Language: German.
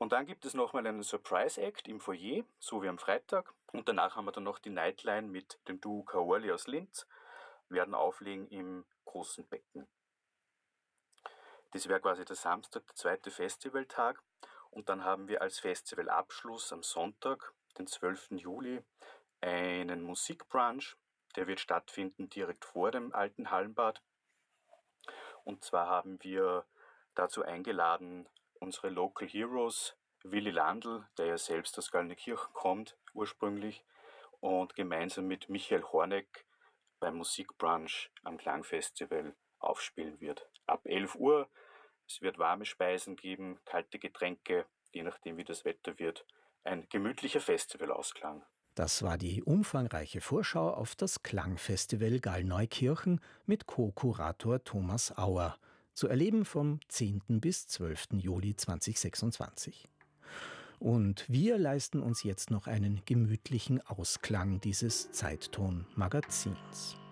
Und dann gibt es nochmal einen Surprise-Act im Foyer, so wie am Freitag. Und danach haben wir dann noch die Nightline mit dem Duo Kaorli aus Linz, werden auflegen im großen Becken. Das wäre quasi der Samstag, der zweite Festivaltag. Und dann haben wir als Festivalabschluss am Sonntag, den 12. Juli, einen Musikbrunch. Der wird stattfinden direkt vor dem alten Hallenbad. Und zwar haben wir dazu eingeladen unsere Local Heroes, Willi Landl, der ja selbst aus Gallnenkirchen kommt ursprünglich, und gemeinsam mit Michael Horneck beim Musikbrunch am Klangfestival aufspielen wird. Ab 11 Uhr, es wird warme Speisen geben, kalte Getränke, je nachdem wie das Wetter wird. Ein gemütlicher Festivalausklang. Das war die umfangreiche Vorschau auf das Klangfestival Gallneukirchen mit Co-Kurator Thomas Auer. Zu erleben vom 10. bis 12. Juli 2026. Und wir leisten uns jetzt noch einen gemütlichen Ausklang dieses Zeitton-Magazins.